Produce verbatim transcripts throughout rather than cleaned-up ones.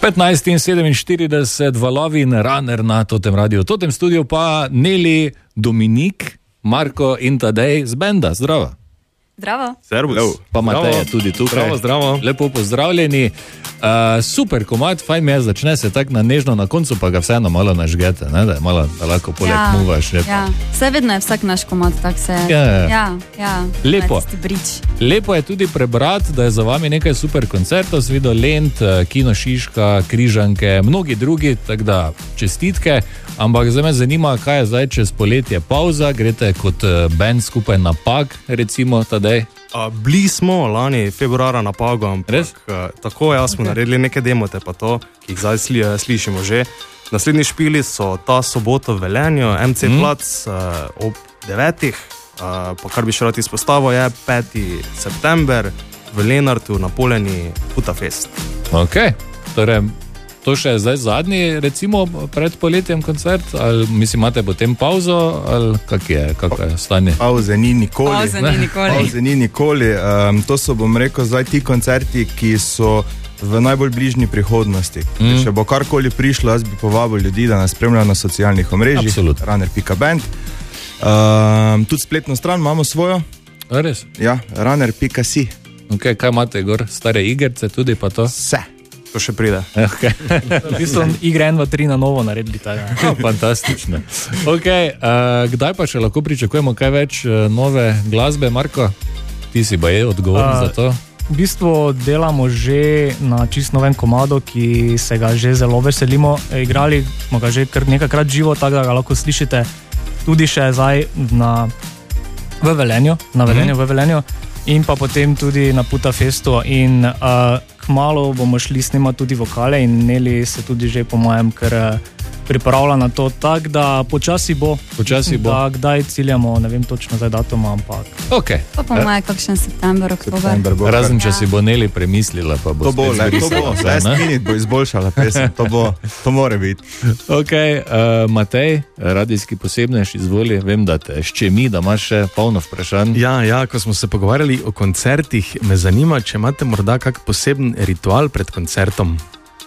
petnajst in sedeminštirideset valovi in Runner na Totem radiju. V Totem studiu pa Neli, Dominik, Marko in Tadej z benda. Zdravo. Zdravo. Servus. Pa Matej je tudi tukaj. Zdravo, zdravo. Lepo pozdravljeni. Uh, super komad, fajn mi je, začne se tako na nežno, na koncu pa ga vseeno malo nažgete, ne? Da je malo, da lahko poleg ja, muvaš. Ja. Vse vedno je vsak naš komad, tako se... Ja, ja. ja, ja. Lepo. Lepo je tudi prebrati, da je za vami nekaj super koncertov, svido Lent, Kino Šiška, Križanke, mnogi drugi, tako da čestitke. Ampak zdaj me zanima, kaj je zdaj čez poletje pauza, greste kot band skupaj na Pag, recimo, Tadej? A, bili smo lani februara na Pagu, ampak uh, tako jaz smo okay. naredili neke demote pa to, ki jih zdaj sli, slišimo že. Naslednji špili so ta soboto v Velenju, em ce mm. plac uh, ob devetih, uh, pa kar bi še rad izpostavil je peti september v Lenartu na Poleni Putafest. Ok, torej to še je zdaj zadnji, recimo, pred poletjem koncert, ali mislim, imate potem pauzo, ali kak je, kako je stanje? Pauze ni nikoli. Pauze ni nikoli. Pauze ni nikoli. Um, to so, bom rekel, zdaj ti koncerti, ki so v najbolj bližnji prihodnosti. Mm. Če bo karkoli prišlo, jaz bi povabil ljudi, da nas spremljajo na socialnih omrežjih. runner pika band. Um, tudi spletno stran imamo svojo. A res? Ja, runner pika si. Ok, kaj imate gor? Stare igerce tudi pa to? Vse. To še pride. Okay. V bistvu igre ena dva tri na novo naredili. Oh, fantastično. Okay, uh, kdaj pa še lahko pričakujemo kaj več uh, nove glasbe, Marko? Ti si pa je odgovoren uh, za to? V bistvu delamo že na čist novem komadu, ki se ga že zelo veselimo. Igrali smo ga že kar nekajkrat živo, tako da ga lahko slišite tudi še zdaj na, v Velenju, na Velenju, mm. v Velenju in pa potem tudi na Putafestu in uh, kmalu bomo šli snemati tudi vokale in Neli se tudi že po mojem kar pripravlja na to, tako da počasi bo, počasi bo. Da kdaj ciljamo, ne vem točno zdaj datuma, ampak okay. Pa po mojem kakšen september, oktober. Razen če ja. si bo Neli premislila, pa bo to bo, le, to bo, last minute bo izboljšala pesem, to bo, to more biti. Ok, uh, Matej, radijski posebnež, izvoli, vem, da te ščemi, da imaš še polno vprašanj. Ja, ja, ko smo se pogovarjali o koncertih, me zanima, če imate morda kak poseben ritual pred koncertom,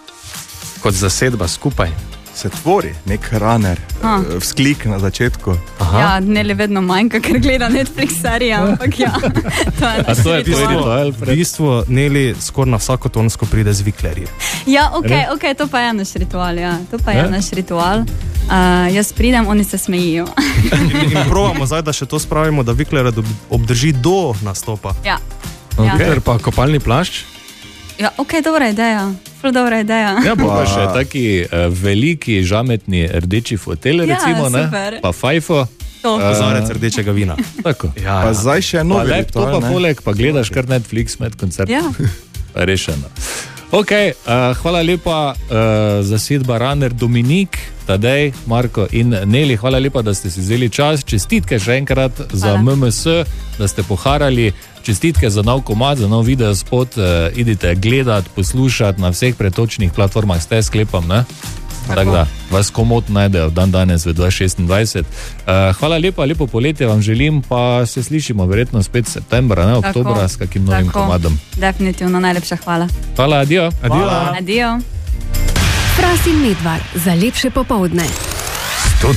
kot zasedba skupaj. Se tvori nek runner, ah. vzklik na začetku. Aha. Ja, Neli vedno manjka, ker gleda Netflix serije, ampak ja. To je naš to je ritual. V bistvu Neli skoraj na vsako tonsko pride z viklerji. Ja, ok, ok, to pa je naš ritual, ja. To pa je ja? naš ritual. Uh, jaz pridem, oni se smejijo. in, in probamo zdaj, da še to spravimo, da vikler obdrži do nastopa. Ja. Okay. ja. Vikler pa kopalni plašč? Ja, ok, dobra ideja. Dobra ideja. Ja, pa še taki uh, veliki, žametni rdeči fotelj, ja, recimo, ne? Pa fajfo. Kozarec uh, rdečega vina. Tako. Ja, ja. Pa zdaj še novi pa ritual, pa poleg, pa gledaš kar Netflix med koncertom. Ja. Rešeno. Ok, uh, hvala lepa uh, za sedba Runner, Dominik, Tadej, Marko in Neli. Hvala lepa, da ste si vzeli čas. Čestitke še enkrat hvala. Za M M S, da ste poharali. Čestitke za nov komad, za nov video spot. Uh, idite gledati, poslušati na vseh pretočnih platformah. Ste sklepam, ne? Tako. Tako da vas komod najdejo dan danes v dva tisoč šestindvajset. Uh, hvala lepa, lepo poletje vam želim, pa se slišimo verjetno spet septembra, ne, oktobra s kakim novim Tako. komadom. Definitivno, najlepša hvala. Hvala, adijo. Adijo. Adijo. Fras in Medvard za lepše popoldne.